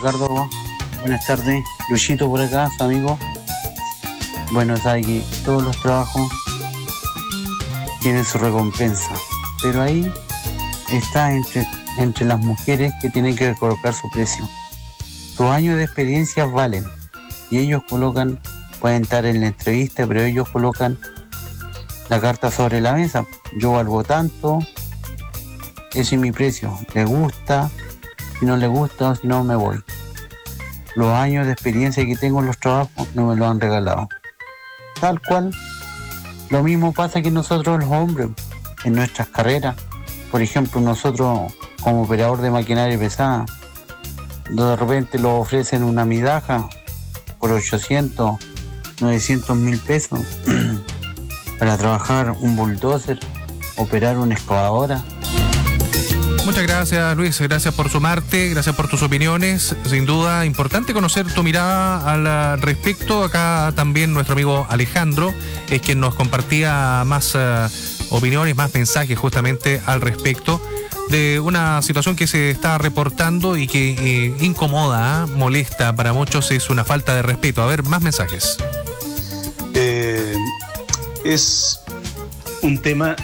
Ricardo, buenas tardes. Luchito por acá, su amigo. Bueno, sabe que todos los trabajos tienen su recompensa, pero ahí está entre las mujeres que tienen que colocar su precio. Sus años de experiencia valen y ellos colocan, pueden estar en la entrevista, pero ellos colocan la carta sobre la mesa. Yo valgo tanto, ese es mi precio. ¿Le gusta? Si no le gusta, si no, me voy. Los años de experiencia que tengo en los trabajos no me lo han regalado. Tal cual, lo mismo pasa que nosotros los hombres, en nuestras carreras. Por ejemplo, nosotros como operador de maquinaria pesada, de repente lo ofrecen una migaja por 800, 900 mil pesos para trabajar un bulldozer, operar una excavadora. Muchas gracias, Luis, gracias por sumarte, gracias por tus opiniones. Sin duda, importante conocer tu mirada al respecto. Acá también nuestro amigo Alejandro es quien nos compartía más opiniones, más mensajes justamente al respecto de una situación que se está reportando y que incomoda, molesta para muchos, es una falta de respeto. A ver, más mensajes. Es un tema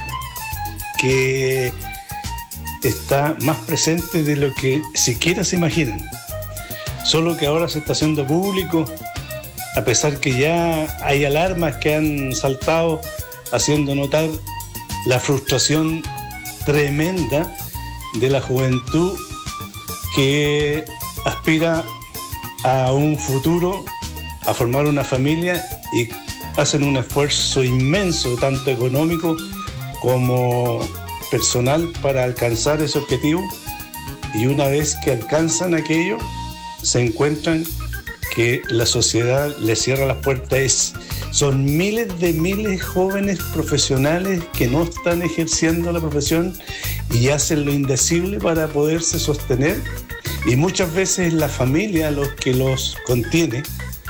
que está más presente de lo que siquiera se imaginan. Solo que ahora se está haciendo público, a pesar que ya hay alarmas que han saltado, haciendo notar la frustración tremenda de la juventud que aspira a un futuro, a formar una familia, y hacen un esfuerzo inmenso, tanto económico como personal, para alcanzar ese objetivo, y una vez que alcanzan aquello se encuentran que la sociedad les cierra las puertas. Son miles de jóvenes profesionales que no están ejerciendo la profesión y hacen lo indecible para poderse sostener, y muchas veces la familia los que los contiene.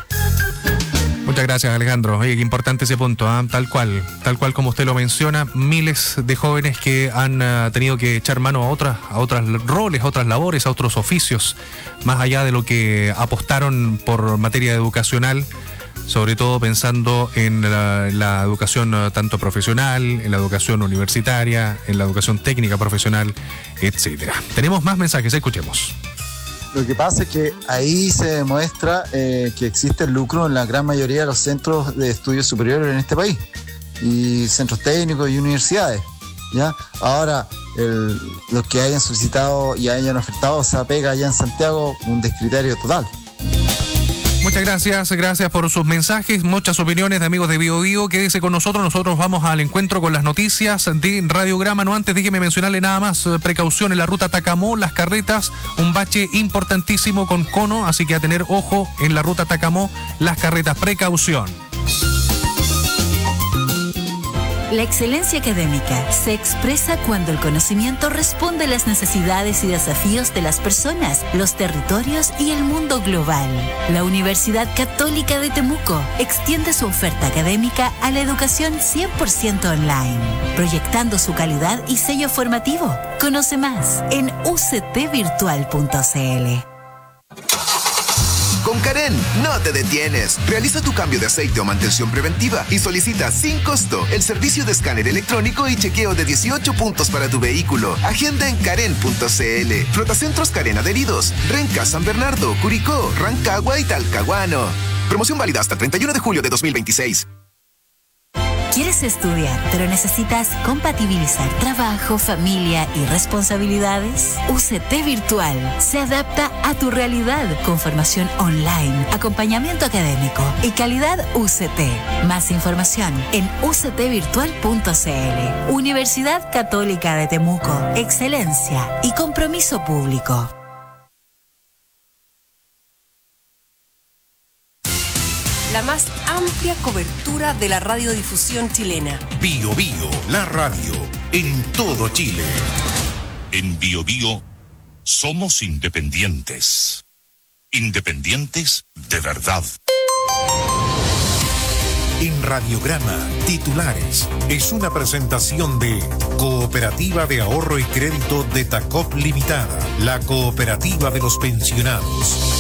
Muchas gracias, Alejandro. Oye, qué importante ese punto, ¿eh? Tal cual como usted lo menciona, miles de jóvenes que han tenido que echar mano a otros roles, a otras labores, a otros oficios, más allá de lo que apostaron por materia educacional, sobre todo pensando en la educación tanto profesional, en la educación universitaria, en la educación técnica profesional, etcétera. Tenemos más mensajes, escuchemos. Lo que pasa es que ahí se demuestra que existe el lucro en la gran mayoría de los centros de estudios superiores en este país, y centros técnicos y universidades, ¿ya? Ahora, los que hayan solicitado y hayan ofertado esa pega allá en Santiago, un descriterio total. Muchas gracias por sus mensajes, muchas opiniones de amigos de Bio Bio. Quédese con nosotros vamos al encuentro con las noticias de Radiograma. No antes, déjeme mencionarle nada más, precaución en la ruta Tacamó, las carretas, un bache importantísimo con cono, así que a tener ojo en la ruta Tacamó, las carretas, precaución. La excelencia académica se expresa cuando el conocimiento responde a las necesidades y desafíos de las personas, los territorios y el mundo global. La Universidad Católica de Temuco extiende su oferta académica a la educación 100% online, proyectando su calidad y sello formativo. Conoce más en uctvirtual.cl. Con Karen, no te detienes. Realiza tu cambio de aceite o mantención preventiva y solicita sin costo el servicio de escáner electrónico y chequeo de 18 puntos para tu vehículo. Agenda en karen.cl. Flotacentros Karen adheridos: Renca, San Bernardo, Curicó, Rancagua y Talcahuano. Promoción válida hasta el 31 de julio de 2026. ¿Quieres estudiar, pero necesitas compatibilizar trabajo, familia y responsabilidades? UCT Virtual se adapta a tu realidad con formación online, acompañamiento académico y calidad UCT. Más información en uctvirtual.cl. Universidad Católica de Temuco. Excelencia y compromiso público. La más amplia cobertura de la radiodifusión chilena. Bio Bio, la radio en todo Chile. En Bio Bio somos independientes. Independientes de verdad. En Radiograma, titulares, es una presentación de Cooperativa de Ahorro y Crédito de Tacop Limitada, la cooperativa de los pensionados.